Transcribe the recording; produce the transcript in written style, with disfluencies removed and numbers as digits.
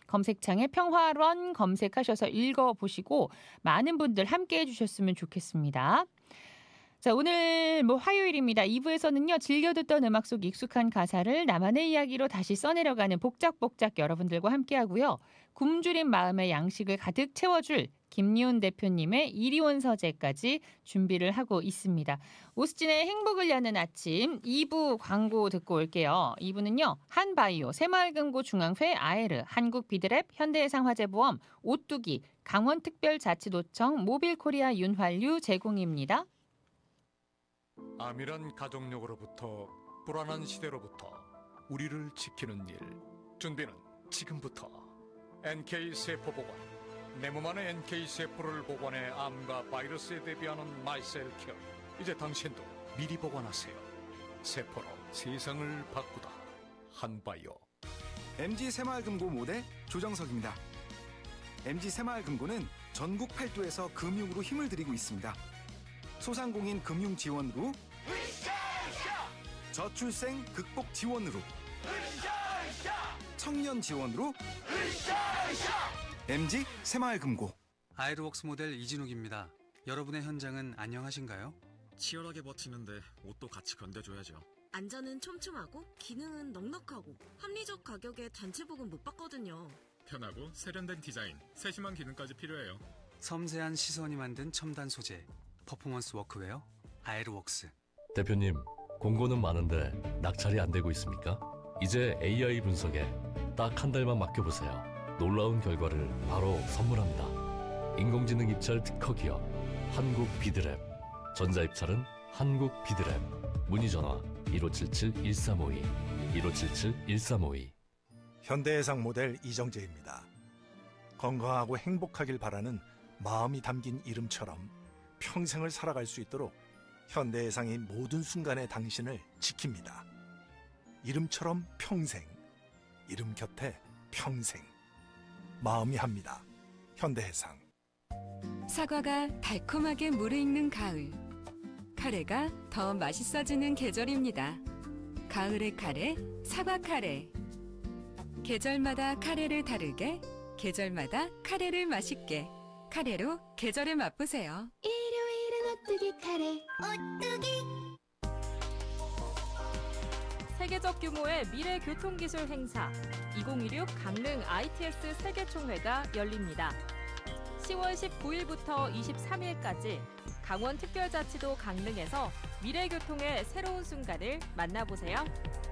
검색창에 평화론 검색하셔서 읽어보시고 많은 분들 함께해 주셨으면 좋겠습니다. 자, 오늘 화요일입니다. 2부에서는요. 즐겨 듣던 음악 속 익숙한 가사를 나만의 이야기로 다시 써내려가는 복작복작 여러분들과 함께하고요. 굶주린 마음의 양식을 가득 채워줄 김리훈 대표님의 이리온 서재까지 준비를 하고 있습니다. 오스진의 행복을 여는 아침 2부 광고 듣고 올게요. 2부는요. 한바이오, 새마을금고 중앙회 아에르, 한국비드랩, 현대해상화재보험, 오뚜기, 강원특별자치도청, 모빌코리아 윤활유 제공입니다. 암이란 가족력으로부터 불안한 시대로부터 우리를 지키는 일. 준비는 지금부터. NK세포보관. 내 몸 안에 NK세포를 보관해 암과 바이러스에 대비하는 마이셀케어. 이제 당신도 미리 보관하세요. 세포로 세상을 바꾸다. 한바이오. MG 새마을금고 모대 조정석입니다. MG 새마을금고는 전국 8도에서 금융으로 힘을 들이고 있습니다. 소상공인 금융 지원으로, 저출생 극복 지원으로, 청년 지원으로, MG 새마을금고. 아에르웍스 모델 이진욱입니다. 여러분의 현장은 안녕하신가요? 치열하게 버티는데 옷도 같이 견뎌줘야죠. 안전은 촘촘하고 기능은 넉넉하고 합리적 가격에 단체복은 못 받거든요. 편하고 세련된 디자인, 세심한 기능까지 필요해요. 섬세한 시선이 만든 첨단 소재, 퍼포먼스 워크웨어 아에르웍스. 대표님, 공고는 많은데 낙찰이 안 되고 있습니까? 이제 AI 분석에 딱 한 달만 맡겨보세요. 놀라운 결과를 바로 선물합니다. 인공지능 입찰 특허 기업 한국비드랩. 전자입찰은 한국비드랩. 문의전화 1577-1352 1577-1352. 현대해상 모델 이정재입니다. 건강하고 행복하길 바라는 마음이 담긴 이름처럼 평생을 살아갈 수 있도록 현대해상이 모든 순간에 당신을 지킵니다. 이름처럼 평생, 이름 곁에 평생. 마음이 합니다. 현대해상. 사과가 달콤하게 무르익는 가을. 카레가 더 맛있어지는 계절입니다. 가을의 카레, 사과 카레. 계절마다 카레를 다르게, 계절마다 카레를 맛있게. 카레로 계절을 맛보세요. 일요일은 오뚜기 카레. 오뚜기. 세계적 규모의 미래 교통기술 행사 2016 강릉 ITS 세계총회가 열립니다. 10월 19일부터 23일까지 강원특별자치도 강릉에서 미래 교통의 새로운 순간을 만나보세요.